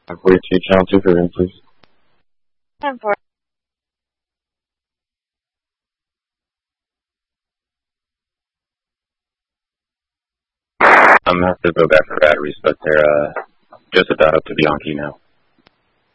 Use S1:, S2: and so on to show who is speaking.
S1: 42, channel 2 for room, please.
S2: 10-4.
S1: I'm gonna have to go back for batteries, but they're just about up to Bianchi now.